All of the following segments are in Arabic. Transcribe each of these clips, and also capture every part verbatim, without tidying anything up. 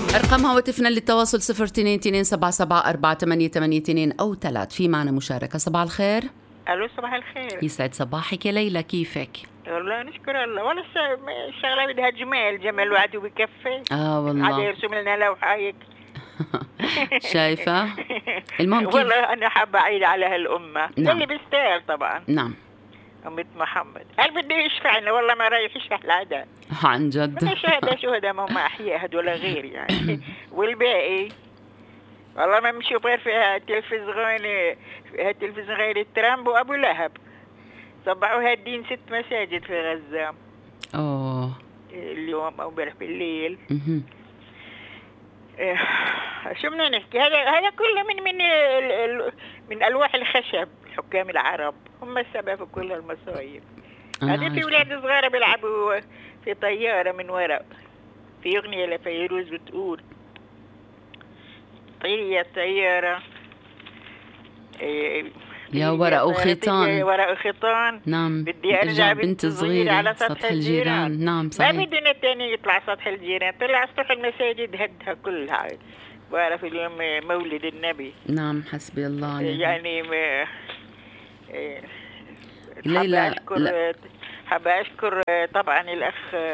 أرقام هواتفنا للتواصل صفر اثنين اثنين سبعة سبعة أربعة ثمانية ثمانية اثنين أو ثلاث. في معنا مشاركة. صباح الخير. ألو صباح الخير. يسعد صباحك يا ليلى، كيفك؟ والله نشكر الله. ولا الشغلة بدها جمال، جمال وعده بكفي. آه والله عاد يرسم لنا لوحة هيك. شايفة المهم كيف؟ والله أنا حابة أعيد على هالأمة. نعم. اللي بيستاهل طبعا. نعم. أمة محمد قال بده يشفعنا، والله ما رايح يشفع العداء عن جد. من شهداء شهداء ما هم أحياء هدول غير يعني. والباقي والله ما مشي غير في التلفزيون، في التلفزيون غير ترامب وأبو لهب. طبعوا هادين ست مساجد في غزة. أوه. اليوم أو امبارح بالليل. اها. إيه. شو بدنا نحكي؟ هذا هذا كله من من ال ال من ألواح الخشب. الحكام العرب هم السبب في كل المصايب. هذه في أولاد صغار بيلعبوا في طيارة من وراء. في أغنية لفيروز بتقول طيري يا طيارة إيه يا ورق وخيطان. ورق وخيطان. نعم. بدي أرجع بنت صغيرة على سطح, سطح الجيران. الجيران. نعم صحيح. ما بدنا التاني يطلع سطح الجيران، طلع سطح المساجد هدها كلها. بعرف اليوم مولد النبي. نعم حسبي الله. يعني ما ليلى حابة أشكر طبعا الأخ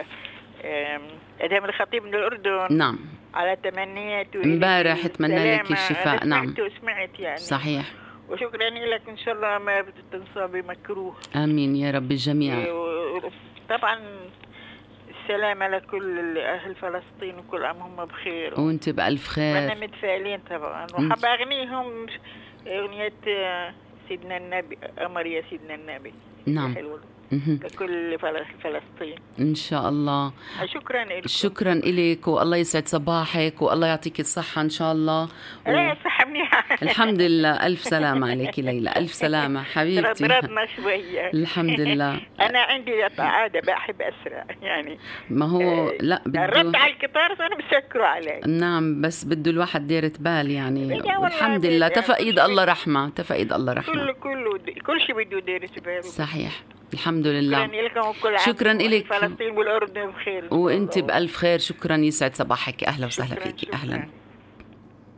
أدهم الخطيب من الأردن. نعم. على تمنياته. امبارح اتمنى لك الشفاء. نعم. سمعت يعني. صحيح. وشكرا لك إن شاء الله ما بتنصاب بمكروه. آمين يا رب الجميع. طبعا السلامة لكل أهل فلسطين وكل عام هم بخير. وانت بألف خير. أنا متفائلين طبعا. وحابة أغنيهم أغنية سيدنا النبي، أمر يا سيدنا النبي. نعم. لكل فلسطين إن شاء الله. شكرا لك. شكرا لك والله يسعد صباحك والله يعطيك الصحة إن شاء الله. لا و... صحة منيحة. الحمد لله. ألف سلامة عليك ليلى، ألف سلامة حبيبتي. ردنا شوية. الحمد لله. أنا عندي عادة بحب أسرع يعني. ما هو آه لا بده رد على القطار فأنا بسكره عليه. نعم بس بده الواحد ديرة بال يعني. والحمد لله تفقيد الله رحمة، تفقيد الله رحمة. كل كل كل شيء بده ديرة بال. صحيح. الحمد لله. شكرا لك. فلسطين والأردن بخير وانت بألف خير. شكرا يسعد صباحك. أهلا وسهلا فيك. أهلا.